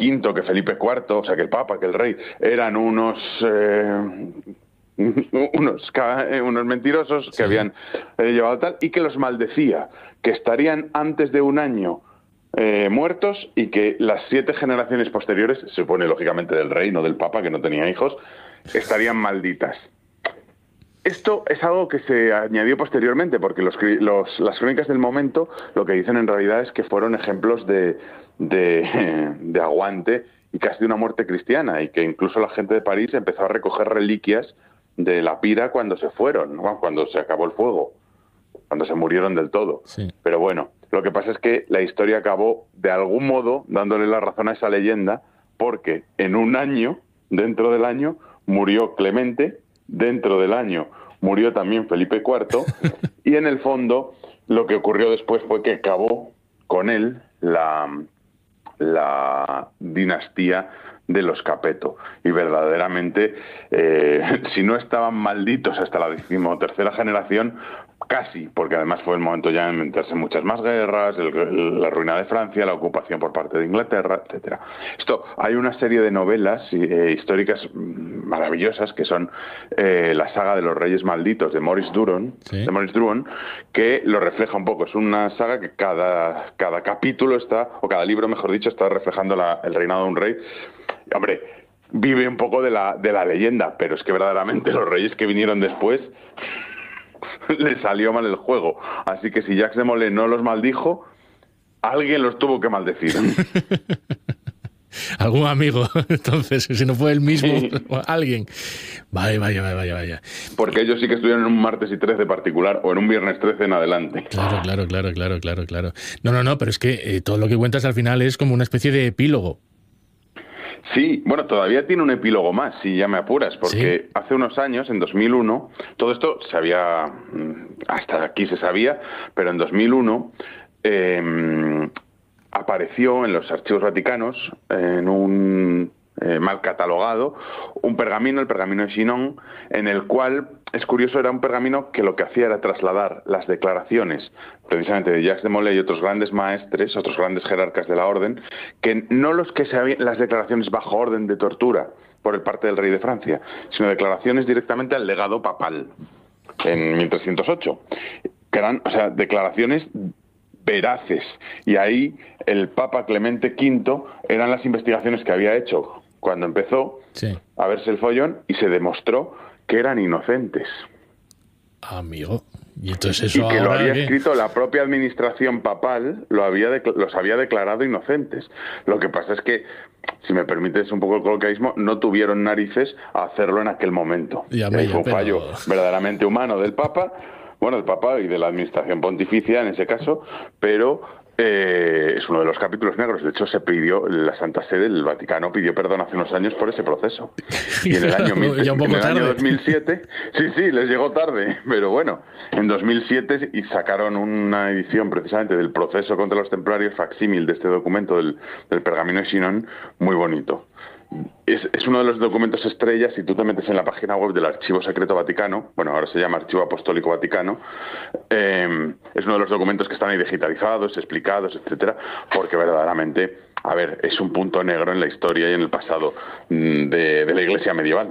V, que Felipe IV, o sea, que el Papa, que el Rey, eran unos mentirosos que habían llevado tal, y que los maldecía, que estarían antes de un año muertos, y que las 7 generaciones posteriores, se supone lógicamente del Rey, no del Papa, que no tenía hijos, estarían malditas. Esto es algo que se añadió posteriormente, porque las crónicas del momento lo que dicen en realidad es que fueron ejemplos de aguante y casi de una muerte cristiana, y que incluso la gente de París empezó a recoger reliquias de la pira cuando se fueron, ¿no? Cuando se acabó el fuego, cuando se murieron del todo. Sí. Pero bueno, lo que pasa es que la historia acabó de algún modo dándole la razón a esa leyenda, porque en un año, dentro del año, murió Clemente. Dentro del año murió también Felipe IV, y en el fondo lo que ocurrió después fue que acabó con él la dinastía de los Capeto. Y verdaderamente, si no estaban malditos hasta la 13ª generación, casi, porque además fue el momento ya de meterse en muchas más guerras, la ruina de Francia, la ocupación por parte de Inglaterra, etcétera. Hay una serie de novelas históricas maravillosas que son la saga de los Reyes Malditos de Maurice Druon, ¿sí? Que lo refleja un poco. Es una saga que cada capítulo está, o cada libro, mejor dicho, está reflejando el reinado de un rey. Hombre, vive un poco de la leyenda, pero es que verdaderamente los reyes que vinieron después le salió mal el juego. Así que si Jacques de Molay no los maldijo, alguien los tuvo que maldecir. Algún amigo, entonces, si no fue él mismo, sí. Alguien. Vaya. Porque ellos sí que estuvieron en un martes y 13 particular, o en un viernes 13 en adelante. Claro. No, pero es que todo lo que cuentas al final es como una especie de epílogo. Sí, bueno, todavía tiene un epílogo más, si ya me apuras, porque ¿sí? Hace unos años, en 2001, todo esto se había, hasta aquí se sabía, pero en 2001 apareció en los archivos vaticanos, en un mal catalogado, un pergamino, el pergamino de Chinon, en el cual, es curioso, era un pergamino que lo que hacía era trasladar las declaraciones precisamente de Jacques de Molay y otros grandes maestres, otros grandes jerarcas de la orden, que no los que se habían, las declaraciones bajo orden de tortura por el parte del rey de Francia, sino declaraciones directamente al legado papal en 1308, que eran, o sea, declaraciones veraces, y ahí el Papa Clemente V eran las investigaciones que había hecho cuando empezó a verse el follón, y se demostró que eran inocentes. Amigo, y entonces eso y que lo ahora, había ¿qué? escrito la propia administración papal, los había declarado inocentes. Lo que pasa es que, si me permites un poco el coloquialismo, no tuvieron narices a hacerlo en aquel momento. Fue un fallo verdaderamente humano del Papa, del Papa y de la administración pontificia en ese caso, pero es uno de los capítulos negros. De hecho, se pidió, la Santa Sede, el Vaticano pidió perdón hace unos años por ese proceso. Y en el año, año 2007, sí, les llegó tarde, pero bueno, en 2007 y sacaron una edición precisamente del proceso contra los templarios, facsímil de este documento del pergamino de Chinon, muy bonito. Es uno de los documentos estrellas. Si tú te metes en la página web del Archivo Secreto Vaticano, ahora se llama Archivo Apostólico Vaticano, es uno de los documentos que están ahí digitalizados, explicados, etcétera, porque verdaderamente, es un punto negro en la historia y en el pasado de la Iglesia medieval.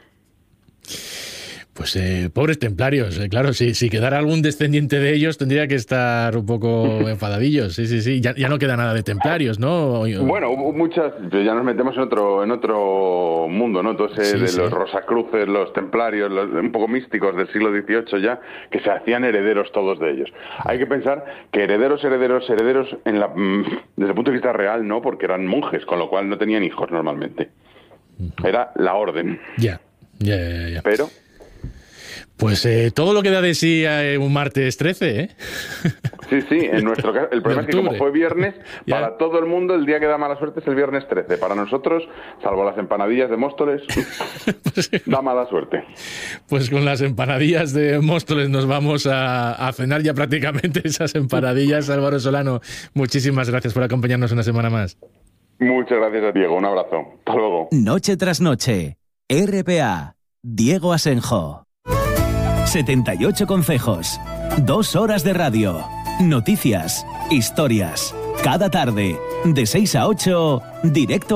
Pues pobres templarios, claro, si quedara algún descendiente de ellos tendría que estar un poco enfadadillos, sí, ya no queda nada de templarios, ¿no? Bueno, hubo muchas, ya nos metemos en otro mundo, ¿no? Entonces, los Rosacruces, los templarios, los un poco místicos del siglo XVIII ya, que se hacían herederos todos de ellos. Hay que pensar que herederos desde el punto de vista real, no, porque eran monjes, con lo cual no tenían hijos normalmente. Era la orden. Ya. Pero... Pues todo lo que da de sí un martes 13, ¿eh? Sí, en nuestro caso, el problema es que como fue viernes, para todo el mundo el día que da mala suerte es el viernes 13. Para nosotros, salvo las empanadillas de Móstoles, da mala suerte. Pues con las empanadillas de Móstoles nos vamos a cenar ya prácticamente esas empanadillas. Álvaro Solano, muchísimas gracias por acompañarnos una semana más. Muchas gracias a Diego, un abrazo. Hasta luego. Noche tras noche, RPA, Diego Asenjo. 78 consejos, 2 horas de radio, noticias, historias. Cada tarde, de 6 a 8, directo